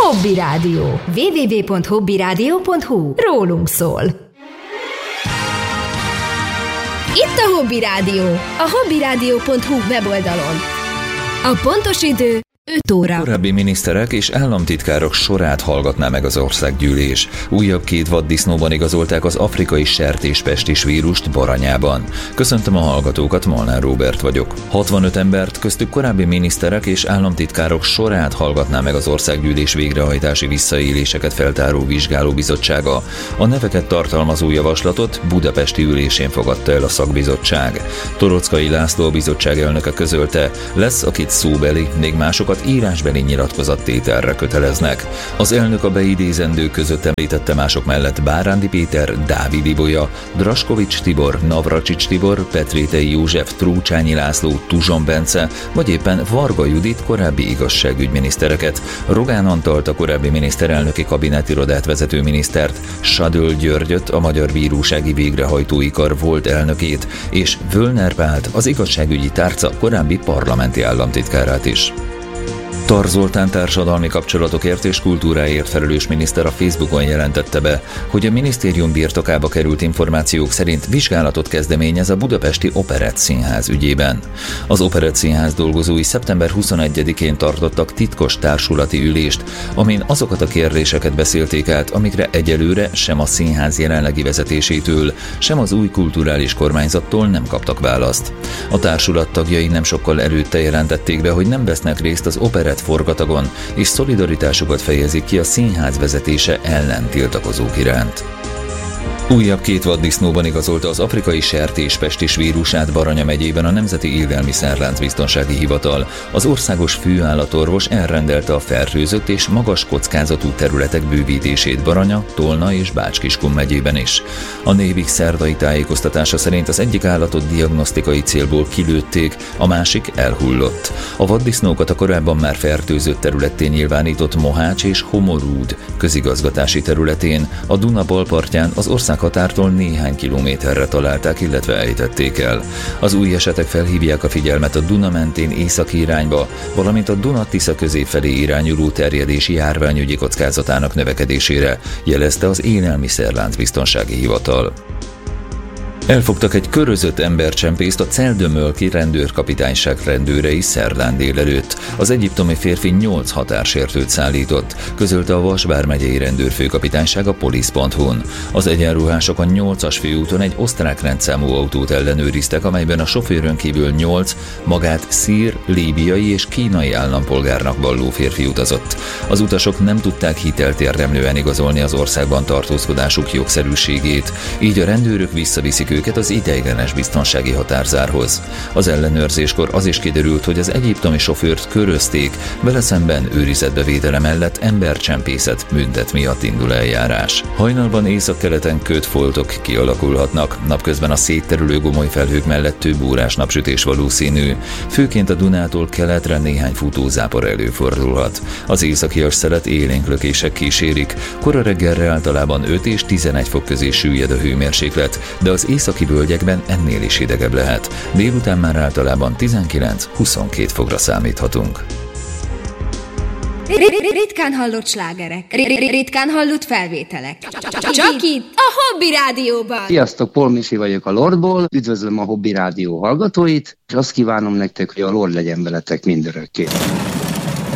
Hobby Rádió. www.hobbyradio.hu. Rólunk szól. Itt a Hobby Rádió, a hobbyradio.hu weboldalon. A pontos idő 5 óra. Korábbi miniszterek és államtitkárok sorát hallgatná meg az országgyűlés. Újabb 2 vaddisznóban igazolták az afrikai sertéspestis vírust Baranyában. Köszöntöm a hallgatókat, Molnár Róbert vagyok. 65 embert, köztük korábbi miniszterek és államtitkárok sorát hallgatná meg az országgyűlés végrehajtási visszaéléseket feltáró vizsgálóbizottsága. A neveket tartalmazó javaslatot budapesti ülésén fogadta el a szakbizottság. Toroczkai László, a bizottság elnöke közölte, lesz, akit szóbeli, még másokat írásbeli nyilatkozattételre köteleznek. Az elnök a beidézendők között említette mások mellett Bárándi Péter, Dávid Ibolya, Draskovics Tibor, Navracsics Tibor, Petrétei József, Trócsányi László, Tuzson Bence, vagy éppen Varga Judit, korábbi igazságügyminisztereket, Rogán Antalt, a korábbi miniszterelnöki kabinetirodát vezető minisztert, Sadöl Györgyöt, a Magyar Bírósági Végrehajtói Kar volt elnökét, és Völner Pált, az igazságügyi tárca korábbi parlamenti államtitkárát is. Tar Zoltán társadalmi kapcsolatokért és kultúráért felelős miniszter a Facebookon jelentette be, hogy a minisztérium birtokába került információk szerint vizsgálatot kezdeményez a budapesti Operett Színház ügyében. Az Operett Színház dolgozói szeptember 21-én tartottak titkos társulati ülést, amin azokat a kérdéseket beszélték át, amikre egyelőre sem a színház jelenlegi vezetésétől, sem az új kulturális kormányzattól nem kaptak választ. A társulat tagjai nem sokkal előtte jelentették be, hogy nem vesznek részt az Operett forgatagon, és szolidaritásukat fejezik ki a színház vezetése ellen tiltakozók iránt. Újabb 2 vaddisznóban igazolta az afrikai sertéspestis vírusát Baranya megyében a Nemzeti Élelmiszerlánc Biztonsági Hivatal. Az országos főállatorvos elrendelte a fertőzött és magas kockázatú területek bővítését Baranya, Tolna és Bács-Kiskun megyében is. A Névik szerdai tájékoztatása szerint az egyik állatot diagnosztikai célból kilőtték, a másik elhullott. A vaddisznókat a korábban már fertőzött területén nyilvánított Mohács és Homorúd közigazgatási területén, a Duna balpartján az ország határtól néhány kilométerre találták, illetve ejtették el. Az új esetek felhívják a figyelmet a Duna mentén északi irányba, valamint a Duna-Tisza közép felé irányuló terjedési járványügyi kockázatának növekedésére, jelezte az Élelmiszerlánc Biztonsági Hivatal. Elfogtak egy körözött embercsempészt a Celdömölki rendőrkapitányság rendőrei szerdán délelőtt. Az egyiptomi férfi 8 határsértőt szállított, közölte a Vas vármegyei rendőrfőkapitányság a police.hu-n. Az egyenruhások a 8-as főúton egy osztrák rendszámú autót ellenőriztek, amelyben a sofőrön kívül 8 magát szír, líbiai és kínai állampolgárnak valló férfi utazott. Az utasok nem tudták hitelt érdemlően igazolni az országban tartózkodásuk jogszerűségét, így a rendőrök visszaviszik őket az ideiglenes biztonsági határzárhoz. Az ellenőrzéskor az is kiderült, hogy az egyiptomi sofőrt körözték, vele szemben őrizetbevétele mellett embercsempészet büntet miatt indul eljárás. Hajnalban északkeleten kötfoltok kialakulhatnak, napközben a szétterülő gomoly felhők mellett több órás napsütés valószínű. Főként a Dunától keletre néhány futózápor előfordulhat. Az északias szelet élénk lökések kísérik, kora reggelre általában 5 és 11 fok közé süllyed a hőmérséklet, de az északi völgyekben ennél is hidegebb lehet. Délután már általában 19-22 fokra számíthatunk. Ritkán hallott slágerek, ritkán hallott felvételek. Csak itt, a Hobby Rádióban. Sziasztok, Paul Misi vagyok a Lordból. Üdvözlöm a Hobby Rádió hallgatóit, és azt kívánom nektek, hogy a Lord legyen veletek mindörökké.